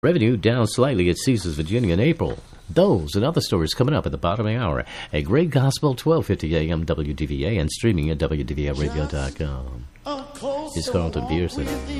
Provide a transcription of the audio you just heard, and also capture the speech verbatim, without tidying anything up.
Revenue down slightly at Caesars Virginia in April. Those and other stories coming up at the bottom of the hour. A Great Gospel, twelve fifty a m W D V A, and streaming at W D V A radio dot com. It's Carlton Pearson.